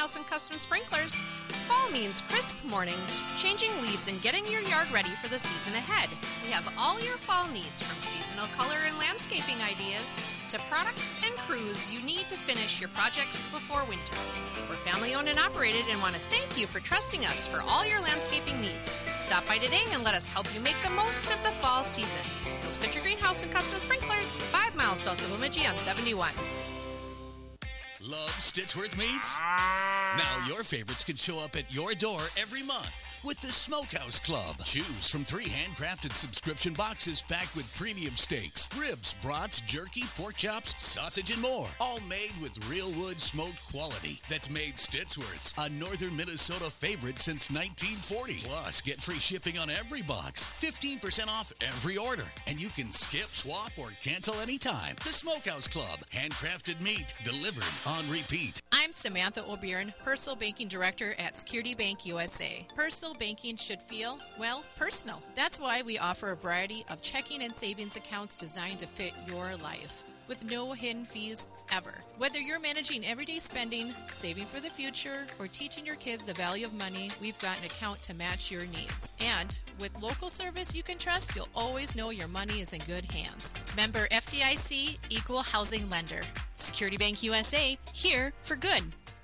Greenhouse and Custom Sprinklers. Fall means crisp mornings, changing leaves and getting your yard ready for the season ahead. We have all your fall needs, from seasonal color and landscaping ideas to products and crews you need to finish your projects before winter. We're family owned and operated and want to thank you for trusting us for all your landscaping needs. Stop by today and let us help you make the most of the fall season. Hills Country Greenhouse and Custom Sprinklers, 5 miles south of Bemidji on 71. Love Stitchworth Meats? Now your favorites can show up at your door every month with the Smokehouse Club. Choose from 3 handcrafted subscription boxes packed with premium steaks, ribs, brats, jerky, pork chops, sausage, and more. All made with real wood smoked quality that's made Stitchworth's a northern Minnesota favorite since 1940. Plus, get free shipping on every box, 15% off every order, and you can skip, swap, or cancel anytime. The Smokehouse Club. Handcrafted meat delivered on repeat. I'm Samantha O'Byrne, Personal Banking Director at Security Bank USA. Personal banking should feel, well, personal. That's why we offer a variety of checking and savings accounts designed to fit your life, with no hidden fees ever. Whether you're managing everyday spending, saving for the future, or teaching your kids the value of money, we've got an account to match your needs. And with local service you can trust, you'll always know your money is in good hands. Member FDIC, Equal Housing Lender. Security Bank USA, here for good.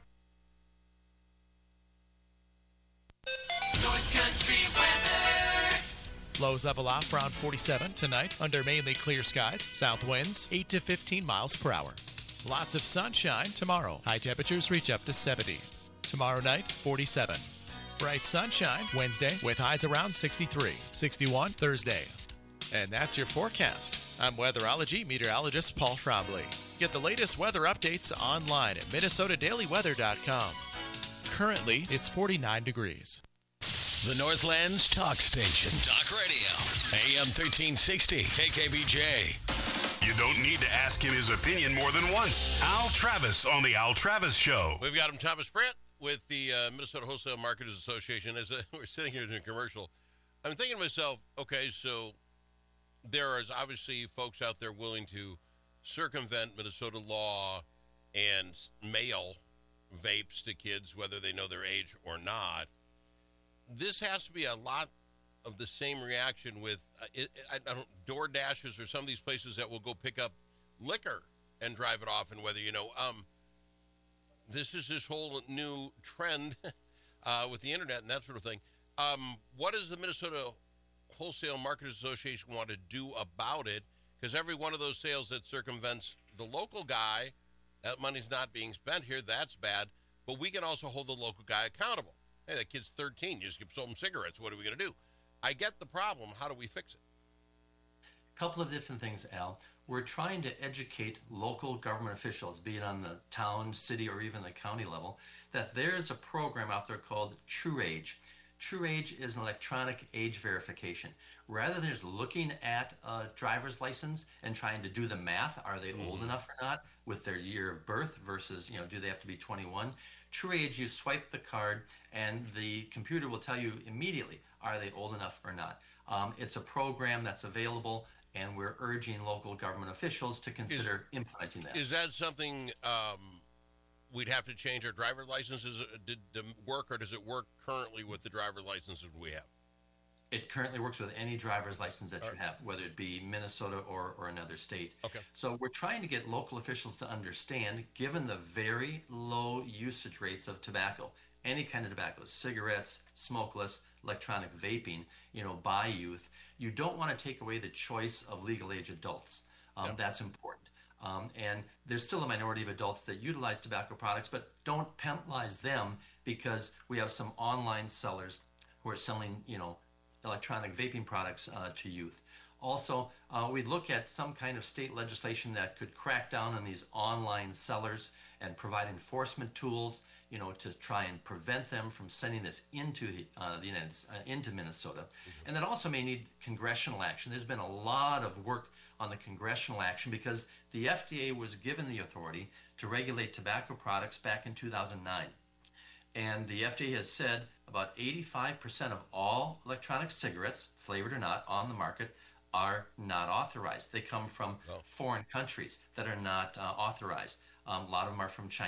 North Country weather. Lows level off around 47 tonight under mainly clear skies. South winds 8 to 15 miles per hour. Lots of sunshine tomorrow. High temperatures reach up to 70. Tomorrow night, 47. Bright sunshine Wednesday with highs around 63. 61 Thursday. And that's your forecast. I'm weatherology meteorologist Paul Trombley. Get the latest weather updates online at minnesotadailyweather.com. Currently, it's 49 degrees. The Northland's talk station. Talk radio. AM 1360. KKBJ. You don't need to ask him his opinion more than once. Al Travis on the Al Travis Show. We've got him, Thomas Brandt, with the Minnesota Wholesale Marketers Association. As we're sitting here doing a commercial, I'm thinking to myself, okay, so there is obviously folks out there willing to circumvent Minnesota law and mail vapes to kids, whether they know their age or not. This has to be a lot of the same reaction with door dashes or some of these places that will go pick up liquor and drive it off, and whether this is this whole new trend with the internet and that sort of thing. What does the Minnesota Wholesale Marketers Association want to do about it? Because every one of those sales that circumvents the local guy, that money's not being spent here, that's bad. But we can also hold the local guy accountable. Hey, that kid's 13. You just sold him cigarettes. What are we going to do? I get the problem. How do we fix it? A couple of different things, Al. We're trying to educate local government officials, be it on the town, city, or even the county level, that there's a program out there called TruAge. TruAge is an electronic age verification. Rather than just looking at a driver's license and trying to do the math, are they old enough or not, with their year of birth versus, do they have to be 21? TruAge, you swipe the card and the computer will tell you immediately, are they old enough or not? It's a program that's available, and we're urging local government officials to consider implementing that. Is that something we'd have to change our driver's licenses to work, or does it work currently with the driver's licenses we have? It currently works with any driver's license that you have, whether it be Minnesota or another state. Okay. So we're trying to get local officials to understand, given the very low usage rates of tobacco, any kind of tobacco, cigarettes, smokeless, electronic vaping, by youth, you don't want to take away the choice of legal age adults. That's important. And there's still a minority of adults that utilize tobacco products, but don't penalize them because we have some online sellers who are selling, electronic vaping products to youth. Also, we look at some kind of state legislation that could crack down on these online sellers and provide enforcement tools, to try and prevent them from sending this into into Minnesota. Mm-hmm. And that also may need congressional action. There's been a lot of work on the congressional action because the FDA was given the authority to regulate tobacco products back in 2009. And the FDA has said about 85% of all electronic cigarettes, flavored or not, on the market are not authorized. They come from foreign countries that are not authorized. A lot of them are from China.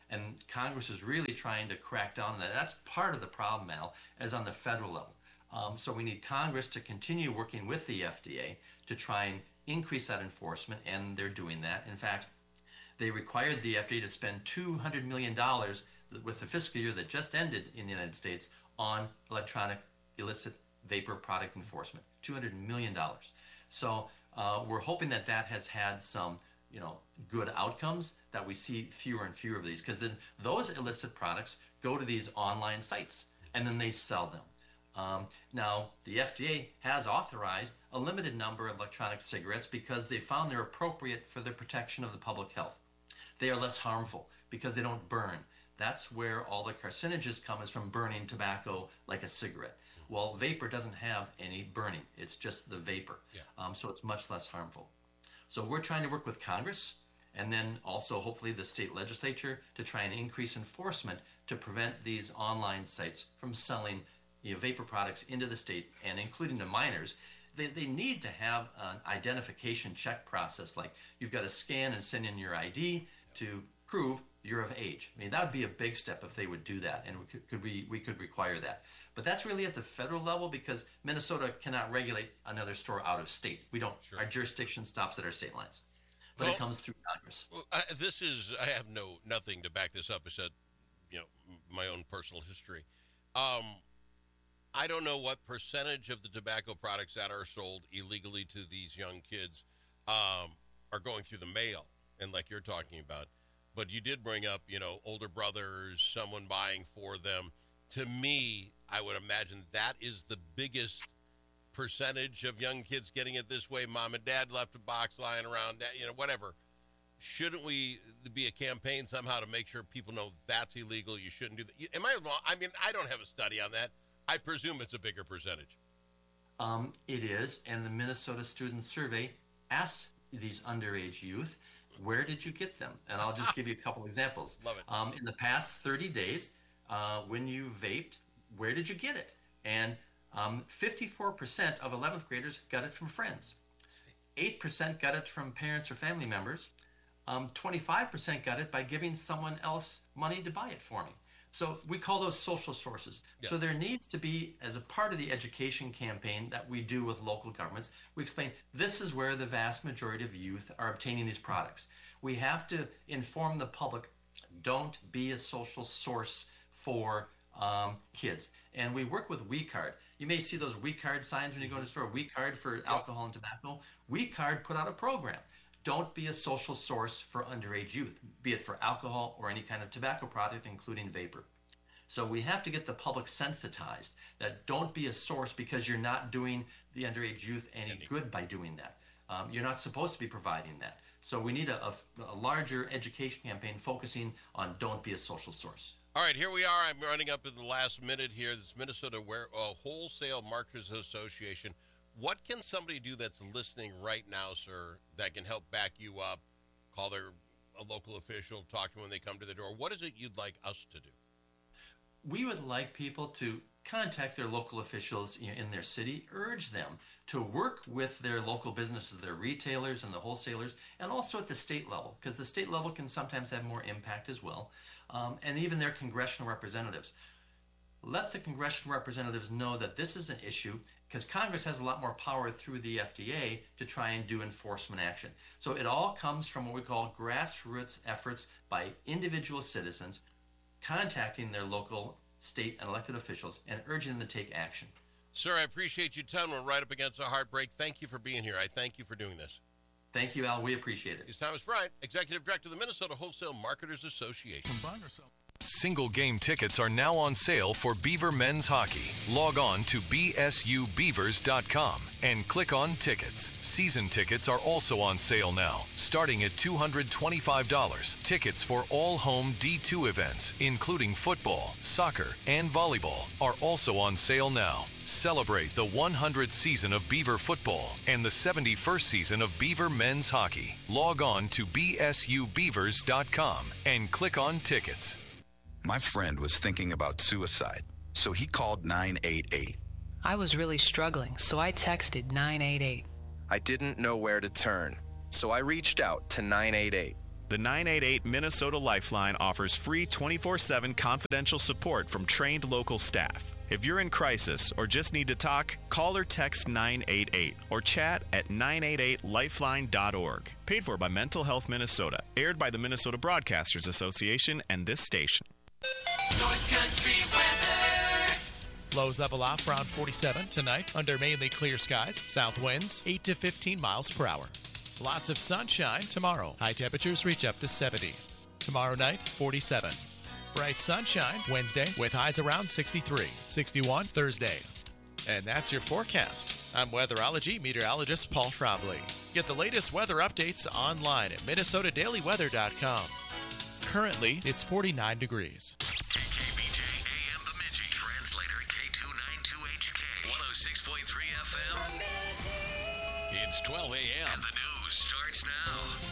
And Congress is really trying to crack down on that. That's part of the problem, Al, as on the federal level. So we need Congress to continue working with the FDA to try and increase that enforcement, and they're doing that. In fact, they required the FDA to spend $200 million with the fiscal year that just ended in the United States on electronic illicit vapor product enforcement. $200 million. So we're hoping that that has had some good outcomes, that we see fewer and fewer of these, because then those illicit products go to these online sites and then they sell them. Now, the FDA has authorized a limited number of electronic cigarettes because they found they're appropriate for the protection of the public health. They are less harmful because they don't burn. That's where all the carcinogens come, is from burning tobacco like a cigarette. Well, vapor doesn't have any burning. It's just the vapor. Yeah. So it's much less harmful. So we're trying to work with Congress and then also hopefully the state legislature to try and increase enforcement to prevent these online sites from selling vapor products into the state, and including the minors. They need to have an identification check process, like you've got to scan and send in your ID to prove you're of age. I mean, that would be a big step if they would do that, and we could require that. But that's really at the federal level, because Minnesota cannot regulate another store out of state. We don't. Sure. Our jurisdiction stops at our state lines, but it comes through Congress. Well, I have nothing to back this up except my own personal history. I don't know what percentage of the tobacco products that are sold illegally to these young kids are going through the mail, and like you're talking about. But you did bring up, older brothers, someone buying for them. To me, I would imagine that is the biggest percentage of young kids getting it this way. Mom and dad left a box lying around, whatever. Shouldn't we be a campaign somehow to make sure people know that's illegal? You shouldn't do that. Am I wrong? I mean, I don't have a study on that. I presume it's a bigger percentage. It is, and the Minnesota Student Survey asked these underage youth, where did you get them? And I'll just give you a couple examples. Love it. In the past 30 days, when you vaped, where did you get it? And 54% of 11th graders got it from friends. 8% got it from parents or family members. 25% got it by giving someone else money to buy it for me. So we call those social sources. Yeah. So there needs to be, as a part of the education campaign that we do with local governments, we explain this is where the vast majority of youth are obtaining these products. We have to inform the public, don't be a social source for kids. And we work with WeCard. You may see those WeCard signs when you go to the store, WeCard for alcohol and tobacco. WeCard put out a program. Don't be a social source for underage youth, be it for alcohol or any kind of tobacco product, including vapor. So we have to get the public sensitized that don't be a source, because you're not doing the underage youth any good by doing that. You're not supposed to be providing that. So we need a larger education campaign focusing on don't be a social source. All right, here we are. I'm running up in the last minute here. This Minnesota Wholesale Marketers Association. What can somebody do that's listening right now, sir, that can help back you up? Call a local official, talk to them when they come to the door. What is it you'd like us to do? We would like people to contact their local officials in their city, urge them to work with their local businesses, their retailers and the wholesalers, and also at the state level, because the state level can sometimes have more impact as well, and even their congressional representatives. Let the congressional representatives know that this is an issue, because Congress has a lot more power through the FDA to try and do enforcement action. So it all comes from what we call grassroots efforts by individual citizens contacting their local, state, and elected officials and urging them to take action. Sir, I appreciate your time. We're right up against a hard break. Thank you for being here. I thank you for doing this. Thank you, Al. We appreciate it. It's Thomas Bryant, Executive Director of the Minnesota Wholesale Marketers Association. Single game tickets are now on sale for Beaver men's hockey. Log on to bsubeavers.com and click on tickets. Season tickets are also on sale now, starting at $225. Tickets for all home D2 events, including football, soccer, and volleyball, are also on sale now. Celebrate the 100th season of Beaver football and the 71st season of Beaver men's hockey. Log on to bsubeavers.com and click on tickets. My friend was thinking about suicide, so he called 988. I was really struggling, so I texted 988. I didn't know where to turn, so I reached out to 988. The 988 Minnesota Lifeline offers free 24/7 confidential support from trained local staff. If you're in crisis or just need to talk, call or text 988 or chat at 988lifeline.org. Paid for by Mental Health Minnesota. Aired by the Minnesota Broadcasters Association and this station. North Country weather. Lows level off around 47 tonight under mainly clear skies. South winds 8 to 15 miles per hour. Lots of sunshine tomorrow. High temperatures reach up to 70. Tomorrow night, 47. Bright sunshine Wednesday with highs around 63. 61 Thursday. And that's your forecast. I'm weatherology meteorologist Paul Trombley. Get the latest weather updates online at minnesotadailyweather.com. Currently, it's 49 degrees. KKBJ AM Bemidji. Translator K292HK 106.3 FM. It's 12 a.m. And the news starts now.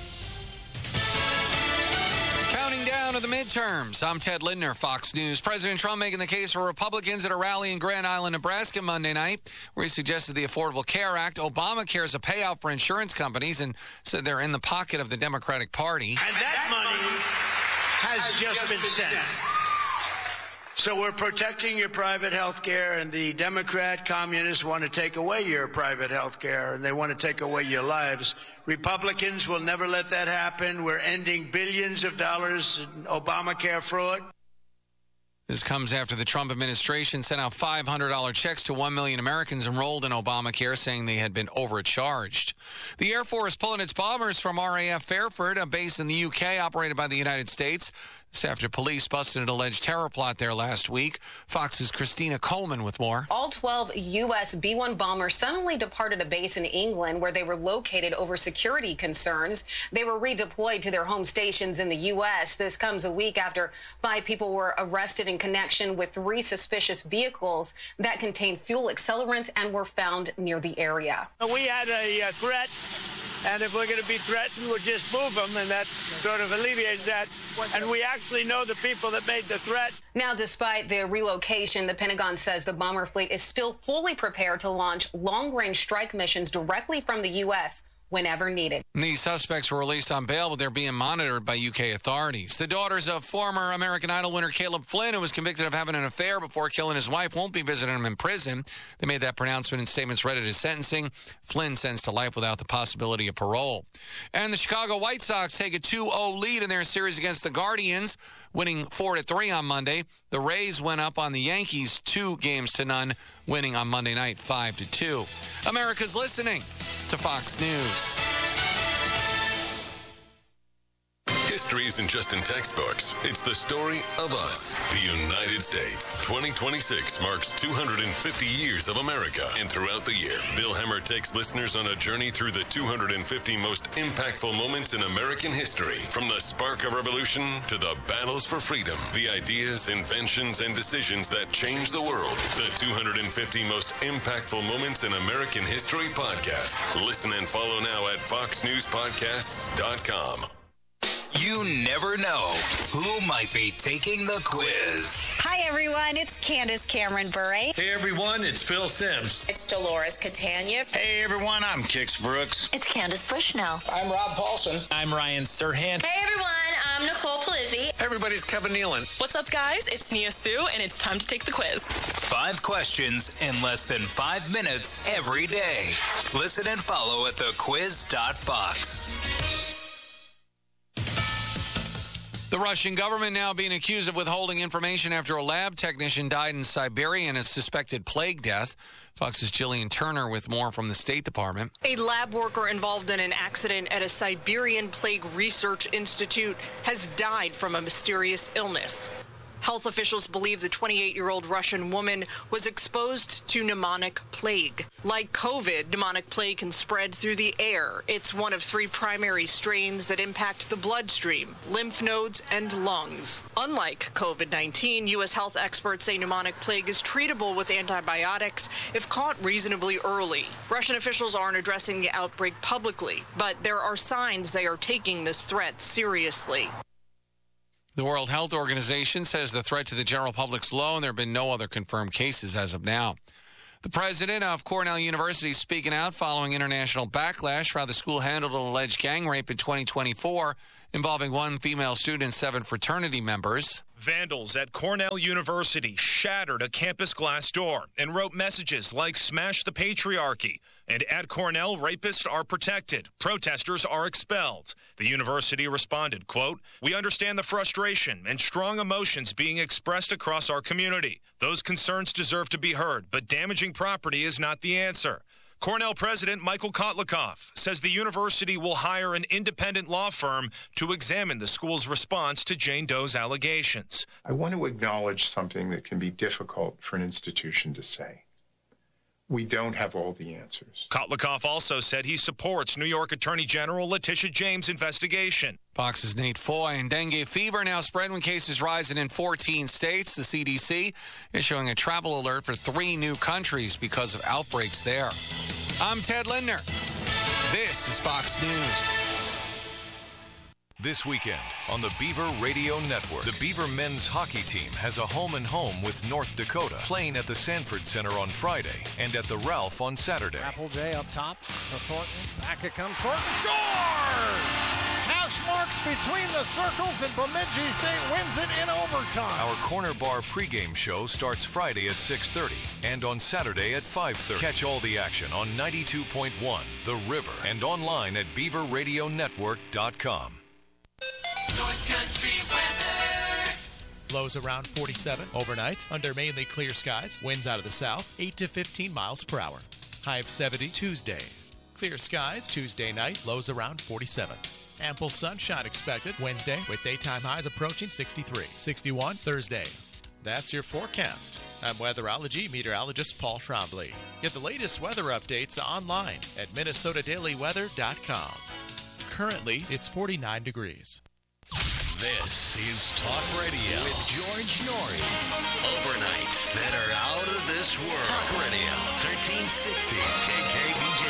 Counting down to the midterms. I'm Ted Lindner, Fox News. President Trump making the case for Republicans at a rally in Grand Island, Nebraska Monday night, where he suggested the Affordable Care Act, Obamacare, is a payout for insurance companies, and said they're in the pocket of the Democratic Party. And that money has just been sent. So we're protecting your private health care, and the Democrat communists want to take away your private health care, and they want to take away your lives. Republicans will never let that happen. We're ending billions of dollars in Obamacare fraud. This comes after the Trump administration sent out $500 checks to 1 million Americans enrolled in Obamacare, saying they had been overcharged. The Air Force pulling its bombers from RAF Fairford, a base in the UK operated by the United States. This after police busted an alleged terror plot there last week. Fox's Christina Coleman with more. All 12 U.S. B-1 bombers suddenly departed a base in England where they were located over security concerns. They were redeployed to their home stations in the U.S. This comes a week after 5 people were arrested in connection with 3 suspicious vehicles that contained fuel accelerants and were found near the area. We had a threat, and if we're going to be threatened, we'll just move them, and that sort of alleviates that. And we actually know the people that made the threat. Now, despite the relocation, the Pentagon says the bomber fleet is still fully prepared to launch long-range strike missions directly from the U.S. whenever needed. These suspects were released on bail, but they're being monitored by UK authorities. The daughters of former American Idol winner Caleb Flynn, who was convicted of having an affair before killing his wife, won't be visiting him in prison. They made that pronouncement in statements read at his sentencing. Flynn sentenced to life without the possibility of parole. And the Chicago White Sox take a 2-0 lead in their series against the Guardians, winning 4-3 on Monday. The Rays went up on the Yankees 2-0, winning on Monday night 5-2. America's listening to Fox News. History isn't just in textbooks. It's the story of us, the United States. 2026 marks 250 years of America. And throughout the year, Bill Hemmer takes listeners on a journey through the 250 most impactful moments in American history. From the spark of revolution to the battles for freedom, the ideas, inventions, and decisions that changed the world. The 250 most impactful moments in American history podcast. Listen and follow now at foxnewspodcasts.com. You never know who might be taking the quiz. Hi, everyone. It's Candace Cameron Bure. Hey, everyone. It's Phil Sims. It's Dolores Catania. Hey, everyone. I'm Kix Brooks. It's Candace Bushnell. I'm Rob Paulson. I'm Ryan Serhant. Hey, everyone. I'm Nicole Palizzi. Everybody's Kevin Nealon. What's up, guys? It's Nia Sue, and it's time to take the quiz. 5 questions in less than 5 minutes every day. Listen and follow at thequiz.fox. The Russian government now being accused of withholding information after a lab technician died in Siberia in a suspected plague death. Fox's Jillian Turner with more from the State Department. A lab worker involved in an accident at a Siberian Plague Research Institute has died from a mysterious illness. Health officials believe the 28-year-old Russian woman was exposed to pneumonic plague. Like COVID, pneumonic plague can spread through the air. It's one of 3 primary strains that impact the bloodstream, lymph nodes, and lungs. Unlike COVID-19, U.S. health experts say pneumonic plague is treatable with antibiotics if caught reasonably early. Russian officials aren't addressing the outbreak publicly, but there are signs they are taking this threat seriously. The World Health Organization says the threat to the general public's low, and there have been no other confirmed cases as of now. The president of Cornell University speaking out following international backlash for how the school handled an alleged gang rape in 2024 involving one female student and 7 fraternity members. Vandals at Cornell University shattered a campus glass door and wrote messages like "Smash the patriarchy" and "At Cornell, rapists are protected. Protesters are expelled." The university responded, quote, "We understand the frustration and strong emotions being expressed across our community. Those concerns deserve to be heard, but damaging property is not the answer." Cornell President Michael Kotlikoff says the university will hire an independent law firm to examine the school's response to Jane Doe's allegations. I want to acknowledge something that can be difficult for an institution to say. We don't have all the answers. Kotlikoff also said he supports New York Attorney General Letitia James' investigation. Fox's Nate Foy. And dengue fever now spread when cases rising in 14 states. The CDC issuing a travel alert for 3 new countries because of outbreaks there. I'm Ted Lindner. This is Fox News. This weekend on the Beaver Radio Network, the Beaver men's hockey team has a home-and-home with North Dakota, playing at the Sanford Center on Friday and at the Ralph on Saturday. Applejay up top to Thornton. Back it comes. Thornton scores! Hash marks between the circles, and Bemidji State wins it in overtime. Our Corner Bar pregame show starts Friday at 6:30 and on Saturday at 5:30. Catch all the action on 92.1 The River and online at beaverradionetwork.com. North Country weather. Lows around 47 overnight under mainly clear skies. Winds out of the south, 8 to 15 miles per hour. High of 70 Tuesday. Clear skies Tuesday night. Lows around 47. Ample sunshine expected Wednesday with daytime highs approaching 63. 61 Thursday. That's your forecast. I'm weatherology meteorologist Paul Trombley. Get the latest weather updates online at minnesotadailyweather.com. Currently, it's 49 degrees. This is Talk Radio with George Norrie. Overnights that are out of this world. Talk Radio, 1360 KKBJ.